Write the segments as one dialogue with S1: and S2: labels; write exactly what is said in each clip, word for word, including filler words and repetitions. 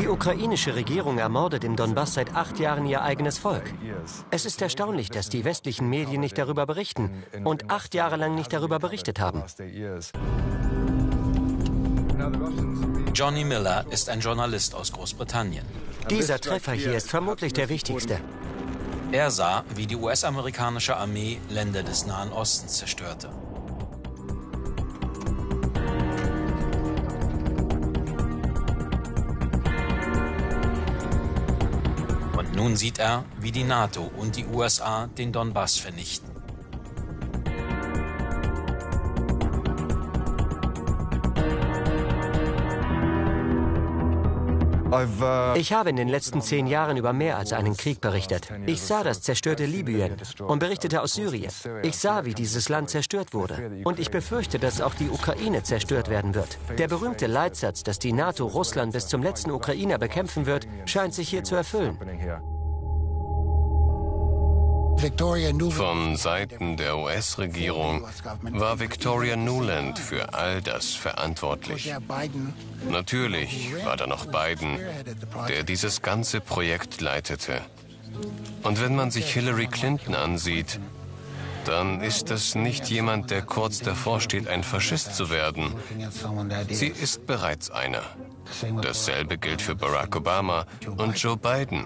S1: ukrainische Regierung ermordet im Donbass seit acht Jahren ihr eigenes Volk. Es ist erstaunlich, dass die westlichen Medien nicht darüber berichten und acht Jahre lang nicht darüber berichtet haben.
S2: Johnny Miller ist ein Journalist aus Großbritannien.
S1: Dieser Treffer hier ist vermutlich der wichtigste.
S2: Er sah, wie die U S-amerikanische Armee Länder des Nahen Ostens zerstörte. Und nun sieht er, wie die NATO und die U S A den Donbass vernichten.
S1: Ich habe in den letzten zehn Jahren über mehr als einen Krieg berichtet. Ich sah das zerstörte Libyen und berichtete aus Syrien. Ich sah, wie dieses Land zerstört wurde. Und ich befürchte, dass auch die Ukraine zerstört werden wird. Der berühmte Leitsatz, dass die NATO Russland bis zum letzten Ukrainer bekämpfen wird, scheint sich hier zu erfüllen.
S3: Von Seiten der U S-Regierung war Victoria Nuland für all das verantwortlich. Natürlich war da noch Biden, der dieses ganze Projekt leitete. Und wenn man sich Hillary Clinton ansieht, dann ist das nicht jemand, der kurz davor steht, ein Faschist zu werden. Sie ist bereits einer. Dasselbe gilt für Barack Obama und Joe Biden.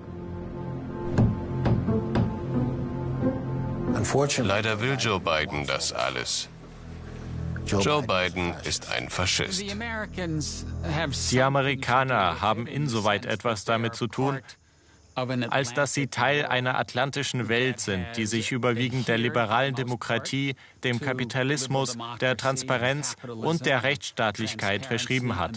S3: Leider will Joe Biden das alles. Joe Biden ist ein Faschist.
S4: Die Amerikaner haben insoweit etwas damit zu tun, als dass sie Teil einer atlantischen Welt sind, die sich überwiegend der liberalen Demokratie, dem Kapitalismus, der Transparenz und der Rechtsstaatlichkeit verschrieben hat.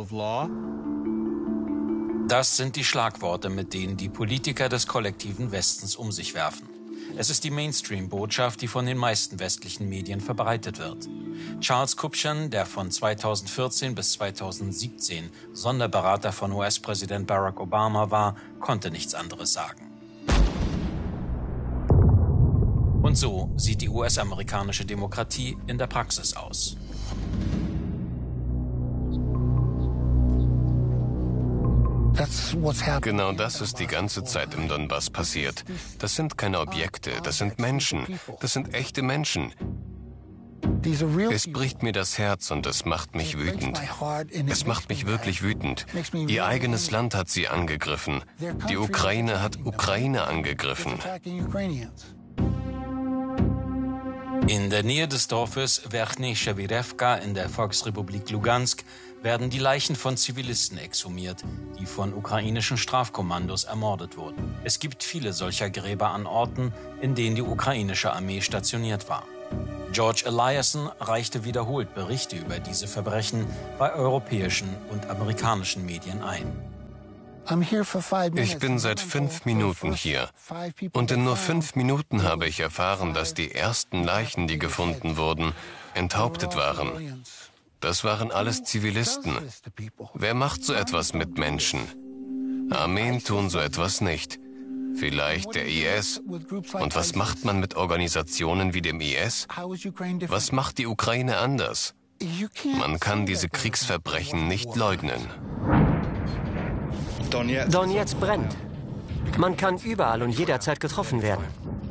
S2: Das sind die Schlagworte, mit denen die Politiker des kollektiven Westens um sich werfen. Es ist die Mainstream-Botschaft, die von den meisten westlichen Medien verbreitet wird. Charles Kupchan, der von zweitausendvierzehn bis zweitausendsiebzehn Sonderberater von U S-Präsident Barack Obama war, konnte nichts anderes sagen. Und so sieht die U S-amerikanische Demokratie in der Praxis aus.
S3: Genau das ist die ganze Zeit im Donbass passiert. Das sind keine Objekte, das sind Menschen. Das sind echte Menschen. Es bricht mir das Herz und es macht mich wütend. Es macht mich wirklich wütend. Ihr eigenes Land hat sie angegriffen. Die Ukraine hat Ukraine angegriffen.
S2: In der Nähe des Dorfes Verkhnie Shevirevka in der Volksrepublik Lugansk werden die Leichen von Zivilisten exhumiert, die von ukrainischen Strafkommandos ermordet wurden. Es gibt viele solcher Gräber an Orten, in denen die ukrainische Armee stationiert war. George Eliasson reichte wiederholt Berichte über diese Verbrechen bei europäischen und amerikanischen Medien ein.
S3: Ich bin seit fünf Minuten hier. Und in nur fünf Minuten habe ich erfahren, dass die ersten Leichen, die gefunden wurden, enthauptet waren. Das waren alles Zivilisten. Wer macht so etwas mit Menschen? Armeen tun so etwas nicht. Vielleicht der I S. Und was macht man mit Organisationen wie dem I S? Was macht die Ukraine anders? Man kann diese Kriegsverbrechen nicht leugnen.
S1: Donetsk brennt. Man kann überall und jederzeit getroffen werden.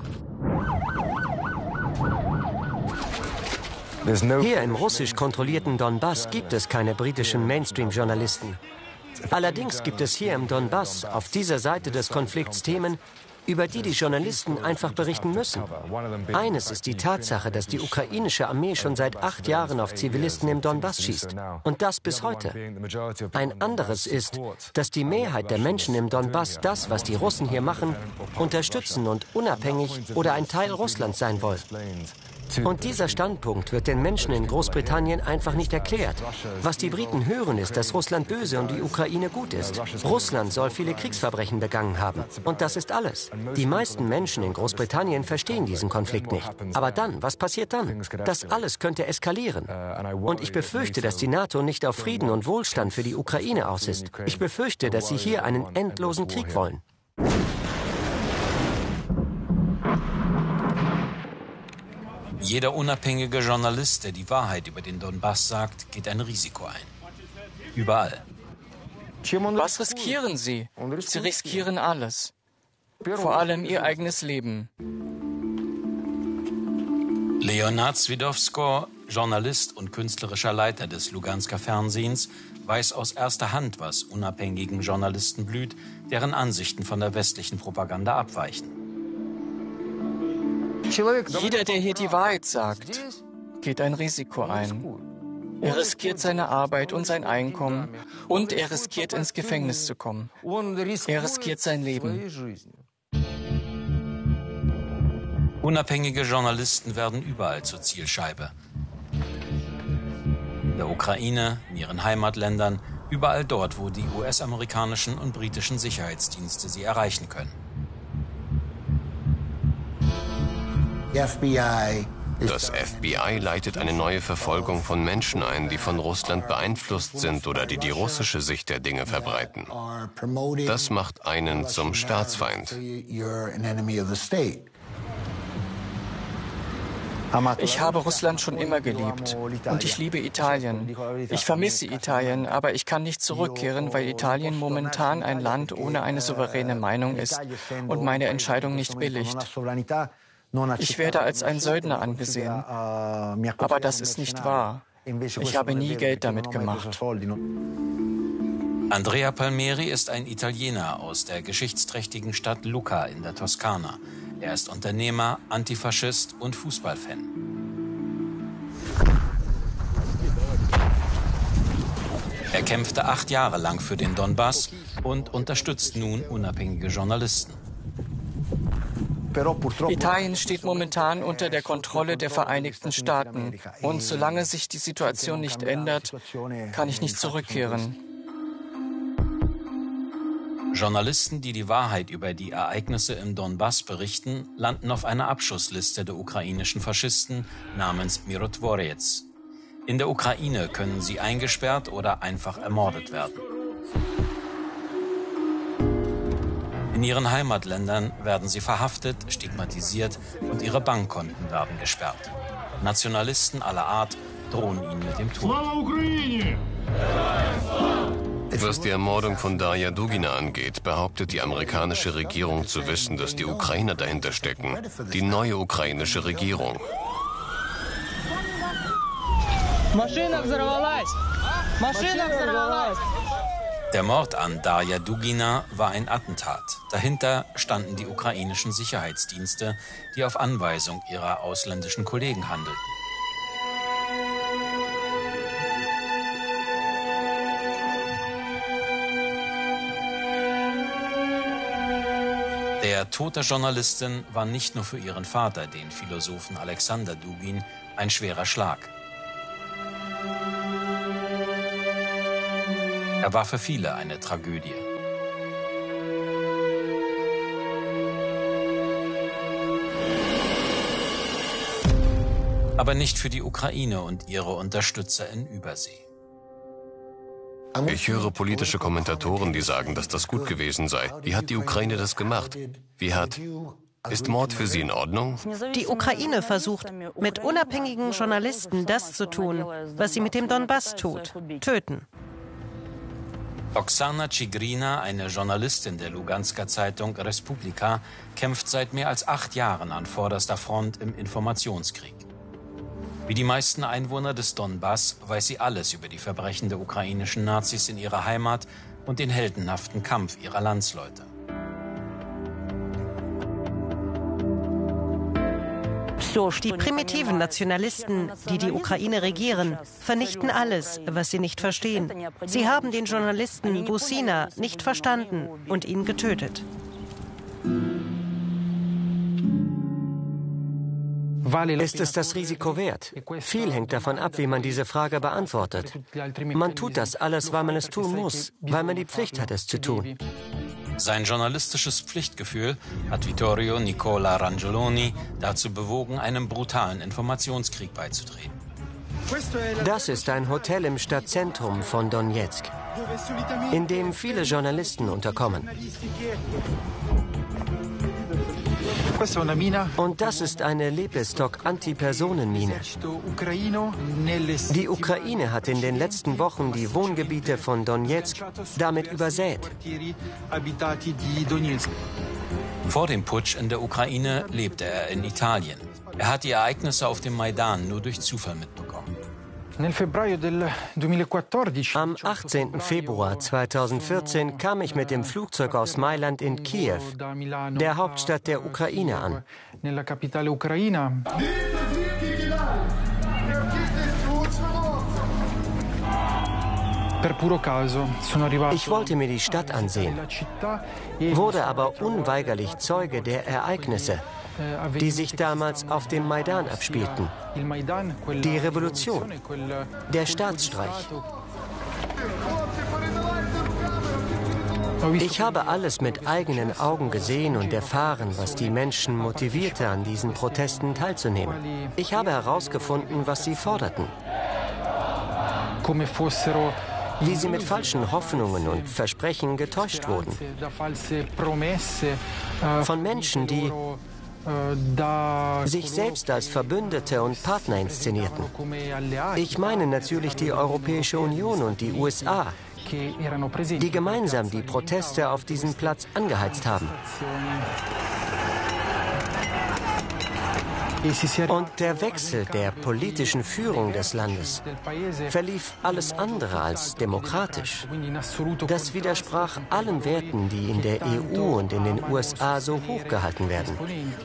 S1: Hier im russisch kontrollierten Donbass gibt es keine britischen Mainstream-Journalisten. Allerdings gibt es hier im Donbass auf dieser Seite des Konflikts Themen, über die die Journalisten einfach berichten müssen. Eines ist die Tatsache, dass die ukrainische Armee schon seit acht Jahren auf Zivilisten im Donbass schießt. Und das bis heute. Ein anderes ist, dass die Mehrheit der Menschen im Donbass das, was die Russen hier machen, unterstützen und unabhängig oder ein Teil Russlands sein wollen. Und dieser Standpunkt wird den Menschen in Großbritannien einfach nicht erklärt. Was die Briten hören, ist, dass Russland böse und die Ukraine gut ist. Russland soll viele Kriegsverbrechen begangen haben. Und das ist alles. Die meisten Menschen in Großbritannien verstehen diesen Konflikt nicht. Aber dann, was passiert dann? Das alles könnte eskalieren. Und ich befürchte, dass die NATO nicht auf Frieden und Wohlstand für die Ukraine aus ist. Ich befürchte, dass sie hier einen endlosen Krieg wollen.
S2: Jeder unabhängige Journalist, der die Wahrheit über den Donbass sagt, geht ein Risiko ein. Überall.
S5: Was riskieren sie? Sie riskieren alles. Vor allem ihr eigenes Leben.
S2: Leonard Swidowsko, Journalist und künstlerischer Leiter des Lugansker Fernsehens, weiß aus erster Hand, was unabhängigen Journalisten blüht, deren Ansichten von der westlichen Propaganda abweichen.
S5: Jeder, der hier die Wahrheit sagt, geht ein Risiko ein. Er riskiert seine Arbeit und sein Einkommen und er riskiert, ins Gefängnis zu kommen. Er riskiert sein Leben.
S2: Unabhängige Journalisten werden überall zur Zielscheibe. In der Ukraine, in ihren Heimatländern, überall dort, wo die U S-amerikanischen und britischen Sicherheitsdienste sie erreichen können.
S3: Das F B I leitet eine neue Verfolgung von Menschen ein, die von Russland beeinflusst sind oder die die russische Sicht der Dinge verbreiten. Das macht einen zum Staatsfeind.
S5: Ich habe Russland schon immer geliebt und ich liebe Italien. Ich vermisse Italien, aber ich kann nicht zurückkehren, weil Italien momentan ein Land ohne eine souveräne Meinung ist und meine Entscheidung nicht billigt. Ich werde als ein Söldner angesehen, aber das ist nicht wahr. Ich habe nie Geld damit gemacht.
S2: Andrea Palmieri ist ein Italiener aus der geschichtsträchtigen Stadt Lucca in der Toskana. Er ist Unternehmer, Antifaschist und Fußballfan. Er kämpfte acht Jahre lang für den Donbass und unterstützt nun unabhängige Journalisten.
S5: Italien steht momentan unter der Kontrolle der Vereinigten Staaten. Und solange sich die Situation nicht ändert, kann ich nicht zurückkehren.
S2: Journalisten, die die Wahrheit über die Ereignisse im Donbass berichten, landen auf einer Abschussliste der ukrainischen Faschisten namens Mirotvorets. In der Ukraine können sie eingesperrt oder einfach ermordet werden. In ihren Heimatländern werden sie verhaftet, stigmatisiert und ihre Bankkonten werden gesperrt. Nationalisten aller Art drohen ihnen mit dem Tod.
S3: Was die Ermordung von Darja Dugina angeht, behauptet die amerikanische Regierung zu wissen, dass die Ukrainer dahinter stecken. Die neue ukrainische Regierung.
S2: Der Mord an Darja Dugina war ein Attentat. Dahinter standen die ukrainischen Sicherheitsdienste, die auf Anweisung ihrer ausländischen Kollegen handelten. Der Tod der Journalistin war nicht nur für ihren Vater, den Philosophen Alexander Dugin, ein schwerer Schlag. Er war für viele eine Tragödie. Aber nicht für die Ukraine und ihre Unterstützer in Übersee.
S3: Ich höre politische Kommentatoren, die sagen, dass das gut gewesen sei. Wie hat die Ukraine das gemacht? Wie hat... Ist Mord für Sie in Ordnung?
S6: Die Ukraine versucht, mit unabhängigen Journalisten das zu tun, was sie mit dem Donbass tut: töten.
S2: Oksana Tsigrina, eine Journalistin der Lugansker Zeitung Respublika, kämpft seit mehr als acht Jahren an vorderster Front im Informationskrieg. Wie die meisten Einwohner des Donbass weiß sie alles über die Verbrechen der ukrainischen Nazis in ihrer Heimat und den heldenhaften Kampf ihrer Landsleute.
S6: Die primitiven Nationalisten, die die Ukraine regieren, vernichten alles, was sie nicht verstehen. Sie haben den Journalisten Busina nicht verstanden und ihn getötet.
S1: Ist es das Risiko wert? Viel hängt davon ab, wie man diese Frage beantwortet. Man tut das alles, weil man es tun muss, weil man die Pflicht hat, es zu tun.
S2: Sein journalistisches Pflichtgefühl hat Vittorio Nicola Rangioloni dazu bewogen, einem brutalen Informationskrieg beizutreten.
S1: Das ist ein Hotel im Stadtzentrum von Donetsk, in dem viele Journalisten unterkommen. Und das ist eine Lepestok-Antipersonenmine. Die Ukraine hat in den letzten Wochen die Wohngebiete von Donezk damit übersät.
S2: Vor dem Putsch in der Ukraine lebte er in Italien. Er hat die Ereignisse auf dem Maidan nur durch Zufall mitbekommen.
S1: Am achtzehnten Februar zweitausendvierzehn kam ich mit dem Flugzeug aus Mailand in Kiew, der Hauptstadt der Ukraine, an. Ich wollte mir die Stadt ansehen, wurde aber unweigerlich Zeuge der Ereignisse, die sich damals auf dem Maidan abspielten. Die Revolution, der Staatsstreich. Ich habe alles mit eigenen Augen gesehen und erfahren, was die Menschen motivierte, an diesen Protesten teilzunehmen. Ich habe herausgefunden, was sie forderten. Wie sie mit falschen Hoffnungen und Versprechen getäuscht wurden. Von Menschen, die sich selbst als Verbündete und Partner inszenierten. Ich meine natürlich die Europäische Union und die U S A, die gemeinsam die Proteste auf diesem Platz angeheizt haben. Und der Wechsel der politischen Führung des Landes verlief alles andere als demokratisch. Das widersprach allen Werten, die in der E U und in den U S A so hochgehalten werden.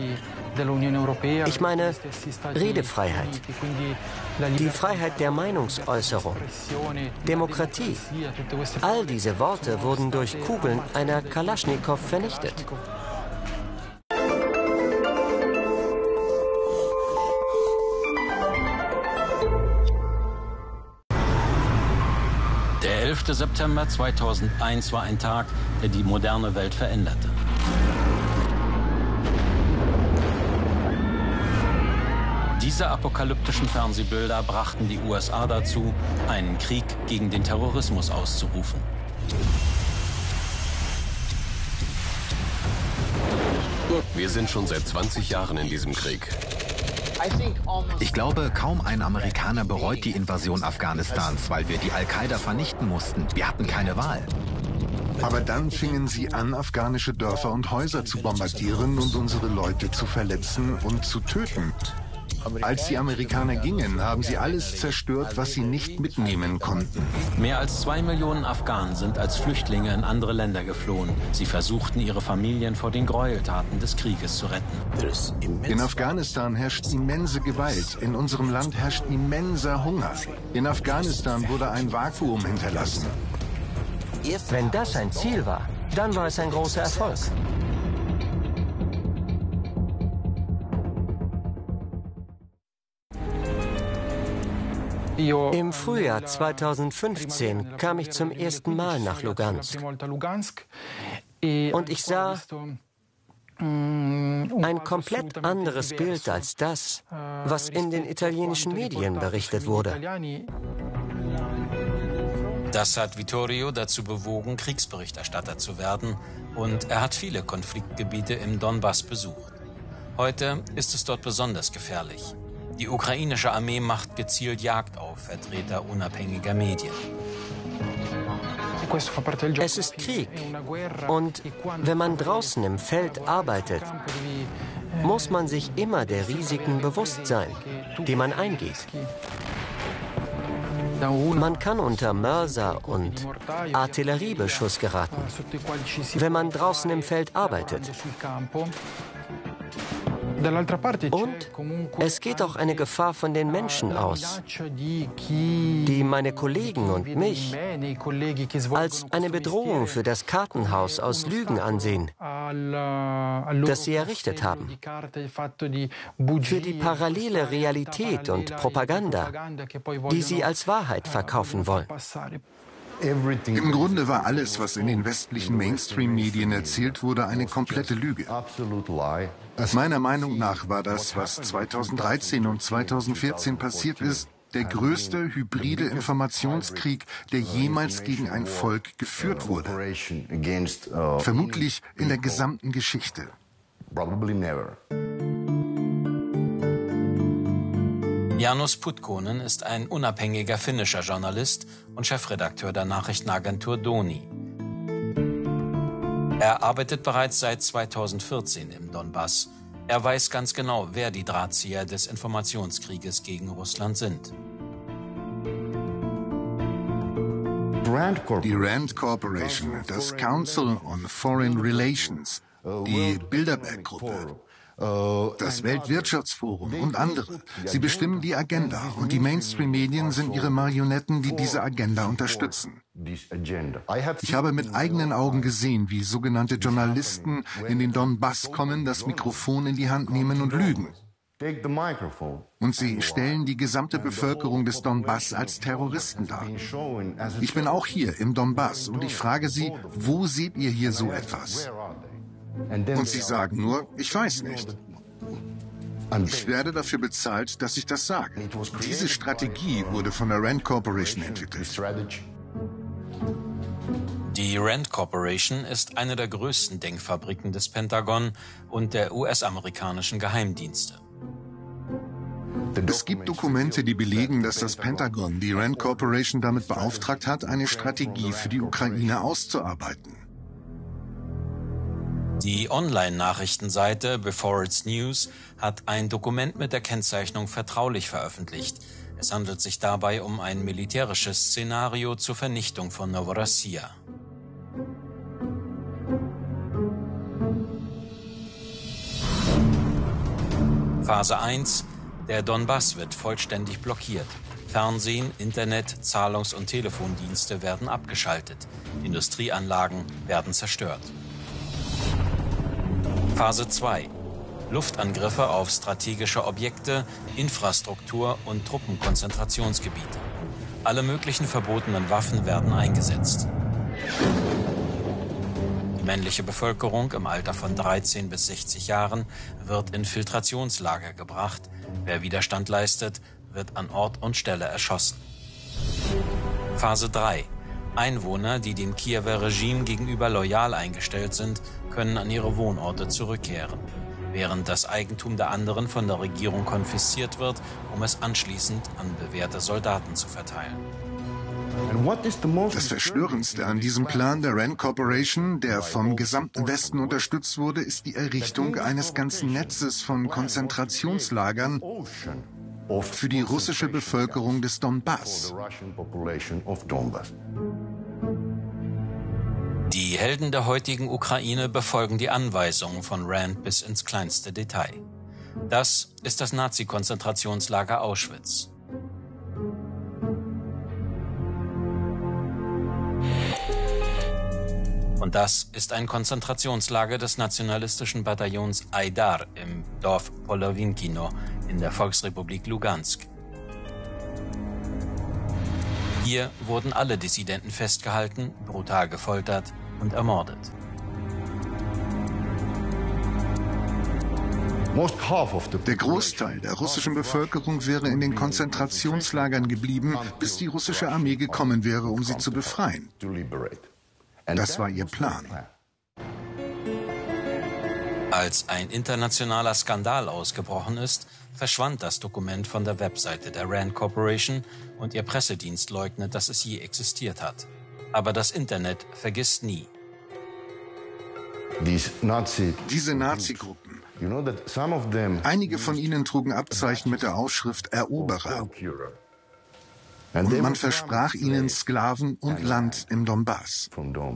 S1: Ich meine Redefreiheit, die Freiheit der Meinungsäußerung, Demokratie. All diese Worte wurden durch Kugeln einer Kalaschnikow vernichtet.
S2: Der elfte September zweitausendeins war ein Tag, der die moderne Welt veränderte. Diese apokalyptischen Fernsehbilder brachten die U S A dazu, einen Krieg gegen den Terrorismus auszurufen.
S3: Wir sind schon seit zwanzig Jahren in diesem Krieg.
S7: Ich glaube, kaum ein Amerikaner bereut die Invasion Afghanistans, weil wir die Al-Qaida vernichten mussten. Wir hatten keine Wahl.
S8: Aber dann fingen sie an, afghanische Dörfer und Häuser zu bombardieren und unsere Leute zu verletzen und zu töten. Als die Amerikaner gingen, haben sie alles zerstört, was sie nicht mitnehmen konnten.
S2: Mehr als zwei Millionen Afghanen sind als Flüchtlinge in andere Länder geflohen. Sie versuchten, ihre Familien vor den Gräueltaten des Krieges zu retten.
S8: In Afghanistan herrscht immense Gewalt. In unserem Land herrscht immenser Hunger. In Afghanistan wurde ein Vakuum hinterlassen.
S1: Wenn das ein Ziel war, dann war es ein großer Erfolg. Im Frühjahr zweitausendfünfzehn kam ich zum ersten Mal nach Lugansk. Und ich sah ein komplett anderes Bild als das, was in den italienischen Medien berichtet wurde.
S2: Das hat Vittorio dazu bewogen, Kriegsberichterstatter zu werden, und er hat viele Konfliktgebiete im Donbass besucht. Heute ist es dort besonders gefährlich. Die ukrainische Armee macht gezielt Jagd auf Vertreter unabhängiger Medien.
S1: Es ist Krieg. Und wenn man draußen im Feld arbeitet, muss man sich immer der Risiken bewusst sein, die man eingeht. Man kann unter Mörser und Artilleriebeschuss geraten, wenn man draußen im Feld arbeitet. Und es geht auch eine Gefahr von den Menschen aus, die meine Kollegen und mich als eine Bedrohung für das Kartenhaus aus Lügen ansehen, das sie errichtet haben, für die parallele Realität und Propaganda, die sie als Wahrheit verkaufen wollen.
S8: Im Grunde war alles, was in den westlichen Mainstream-Medien erzählt wurde, eine komplette Lüge. Meiner Meinung nach war das, was zweitausenddreizehn und zweitausendvierzehn passiert ist, der größte hybride Informationskrieg, der jemals gegen ein Volk geführt wurde. Vermutlich in der gesamten Geschichte.
S2: Janusz Putkonen ist ein unabhängiger finnischer Journalist und Chefredakteur der Nachrichtenagentur Doni. Er arbeitet bereits seit zweitausendvierzehn im Donbass. Er weiß ganz genau, wer die Drahtzieher des Informationskrieges gegen Russland sind.
S8: Die RAND Corporation, das Council on Foreign Relations, die Bilderberg-Gruppe, das Weltwirtschaftsforum und andere. Sie bestimmen die Agenda und die Mainstream-Medien sind ihre Marionetten, die diese Agenda unterstützen. Ich habe mit eigenen Augen gesehen, wie sogenannte Journalisten in den Donbass kommen, das Mikrofon in die Hand nehmen und lügen. Und sie stellen die gesamte Bevölkerung des Donbass als Terroristen dar. Ich bin auch hier im Donbass und ich frage sie, wo seht ihr hier so etwas? Und sie sagen nur, ich weiß nicht. Ich werde dafür bezahlt, dass ich das sage. Diese Strategie wurde von der RAND Corporation entwickelt.
S2: Die RAND Corporation ist eine der größten Denkfabriken des Pentagon und der U S-amerikanischen Geheimdienste.
S8: Es gibt Dokumente, die belegen, dass das Pentagon die RAND Corporation damit beauftragt hat, eine Strategie für die Ukraine auszuarbeiten.
S2: Die Online-Nachrichtenseite Before It's News hat ein Dokument mit der Kennzeichnung vertraulich veröffentlicht. Es handelt sich dabei um ein militärisches Szenario zur Vernichtung von Novorossiya. Phase eins. Der Donbass wird vollständig blockiert. Fernsehen, Internet, Zahlungs- und Telefondienste werden abgeschaltet. Industrieanlagen werden zerstört. Phase zwei. Luftangriffe auf strategische Objekte, Infrastruktur und Truppenkonzentrationsgebiete. Alle möglichen verbotenen Waffen werden eingesetzt. Die männliche Bevölkerung im Alter von dreizehn bis sechzig Jahren wird in Filtrationslager gebracht. Wer Widerstand leistet, wird an Ort und Stelle erschossen. Phase drei. Einwohner, die dem Kiewer Regime gegenüber loyal eingestellt sind, können an ihre Wohnorte zurückkehren, während das Eigentum der anderen von der Regierung konfisziert wird, um es anschließend an bewährte Soldaten zu verteilen.
S8: Das Verstörendste an diesem Plan der RAND Corporation, der vom gesamten Westen unterstützt wurde, ist die Errichtung eines ganzen Netzes von Konzentrationslagern für die russische Bevölkerung des Donbass.
S2: Die Helden der heutigen Ukraine befolgen die Anweisungen von RAND bis ins kleinste Detail. Das ist das Nazi-Konzentrationslager Auschwitz. Und das ist ein Konzentrationslager des nationalistischen Bataillons Aidar im Dorf Polowinkino in der Volksrepublik Lugansk. Hier wurden alle Dissidenten festgehalten, brutal gefoltert und ermordet.
S8: Der Großteil der russischen Bevölkerung wäre in den Konzentrationslagern geblieben, bis die russische Armee gekommen wäre, um sie zu befreien. Das war ihr Plan.
S2: Als ein internationaler Skandal ausgebrochen ist, verschwand das Dokument von der Webseite der RAND Corporation und ihr Pressedienst leugnet, dass es je existiert hat. Aber das Internet vergisst nie.
S8: Diese Nazi-Gruppen, einige von ihnen trugen Abzeichen mit der Aufschrift Eroberer. Und man versprach ihnen Sklaven und Land im Donbass.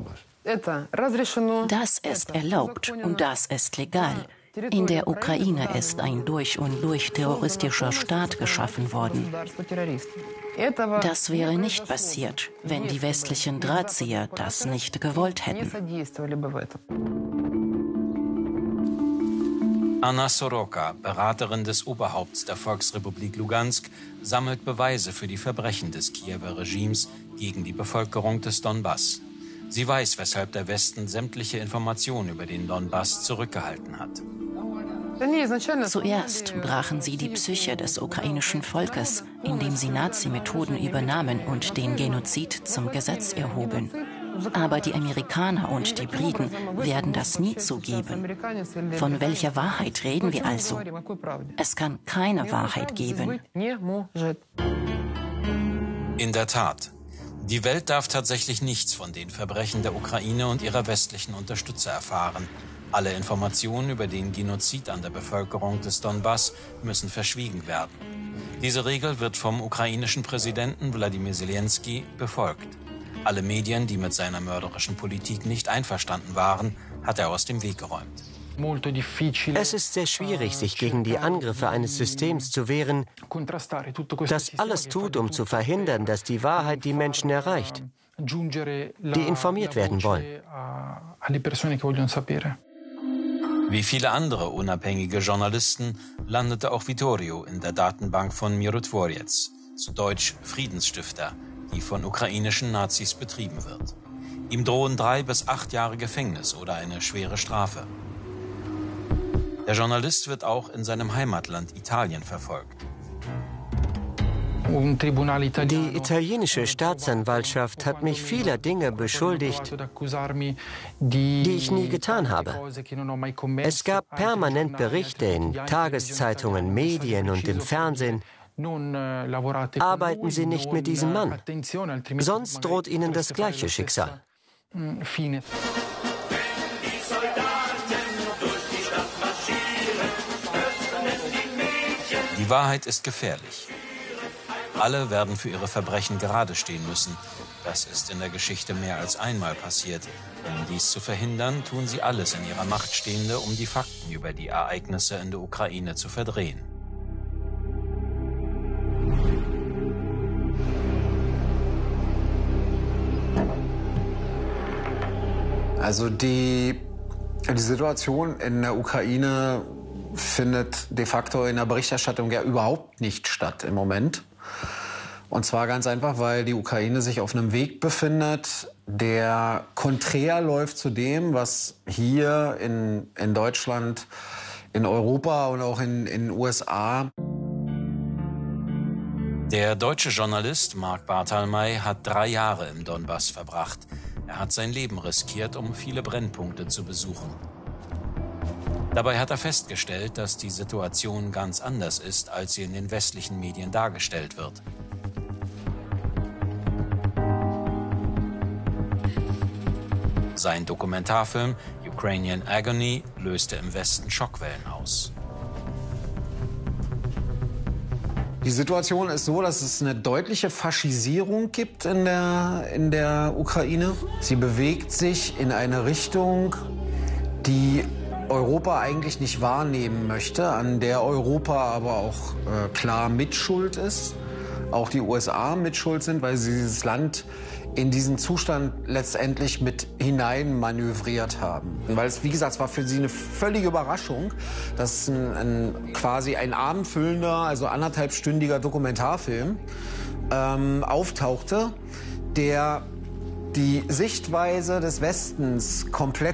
S9: Das ist erlaubt und das ist legal. In der Ukraine ist ein durch und durch terroristischer Staat geschaffen worden. Das wäre nicht passiert, wenn die westlichen Drahtzieher das nicht gewollt hätten.
S2: Anna Soroka, Beraterin des Oberhaupts der Volksrepublik Lugansk, sammelt Beweise für die Verbrechen des Kiewer Regimes gegen die Bevölkerung des Donbass. Sie weiß, weshalb der Westen sämtliche Informationen über den Donbass zurückgehalten hat.
S9: Zuerst brachen sie die Psyche des ukrainischen Volkes, indem sie Nazi-Methoden übernahmen und den Genozid zum Gesetz erhoben. Aber die Amerikaner und die Briten werden das nie zugeben. Von welcher Wahrheit reden wir also? Es kann keine Wahrheit geben.
S2: In der Tat. Die Welt darf tatsächlich nichts von den Verbrechen der Ukraine und ihrer westlichen Unterstützer erfahren. Alle Informationen über den Genozid an der Bevölkerung des Donbass müssen verschwiegen werden. Diese Regel wird vom ukrainischen Präsidenten Wladimir Selenskyj befolgt. Alle Medien, die mit seiner mörderischen Politik nicht einverstanden waren, hat er aus dem Weg geräumt.
S1: Es ist sehr schwierig, sich gegen die Angriffe eines Systems zu wehren, das alles tut, um zu verhindern, dass die Wahrheit die Menschen erreicht, die informiert werden wollen.
S2: Wie viele andere unabhängige Journalisten landete auch Vittorio in der Datenbank von Mirotvorets, zu Deutsch Friedensstifter, die von ukrainischen Nazis betrieben wird. Ihm drohen drei bis acht Jahre Gefängnis oder eine schwere Strafe. Der Journalist wird auch in seinem Heimatland Italien verfolgt.
S1: Die italienische Staatsanwaltschaft hat mich vieler Dinge beschuldigt, die ich nie getan habe. Es gab permanent Berichte in Tageszeitungen, Medien und im Fernsehen. Arbeiten Sie nicht mit diesem Mann, sonst droht Ihnen das gleiche Schicksal.
S2: Die Wahrheit ist gefährlich. Alle werden für ihre Verbrechen gerade stehen müssen. Das ist in der Geschichte mehr als einmal passiert. Um dies zu verhindern, tun sie alles in ihrer Macht Stehende, um die Fakten über die Ereignisse in der Ukraine zu verdrehen.
S10: Also die, die Situation in der Ukraine findet de facto in der Berichterstattung ja überhaupt nicht statt im Moment. Und zwar ganz einfach, weil die Ukraine sich auf einem Weg befindet, der konträr läuft zu dem, was hier in, in Deutschland, in Europa und auch in den U S A.
S2: Der deutsche Journalist Marc Barthalmay hat drei Jahre im Donbass verbracht. Er hat sein Leben riskiert, um viele Brennpunkte zu besuchen. Dabei hat er festgestellt, dass die Situation ganz anders ist, als sie in den westlichen Medien dargestellt wird. Sein Dokumentarfilm Ukrainian Agony löste im Westen Schockwellen aus.
S10: Die Situation ist so, dass es eine deutliche Faschisierung gibt in der, in der Ukraine. Sie bewegt sich in eine Richtung, die Europa eigentlich nicht wahrnehmen möchte, an der Europa aber auch äh, klar Mitschuld ist, auch die U S A Mitschuld sind, weil sie dieses Land in diesen Zustand letztendlich mit hinein manövriert haben. Weil es, wie gesagt, es war für sie eine völlige Überraschung, dass ein, ein quasi ein abendfüllender, also anderthalbstündiger Dokumentarfilm ähm, auftauchte, der die Sichtweise des Westens komplett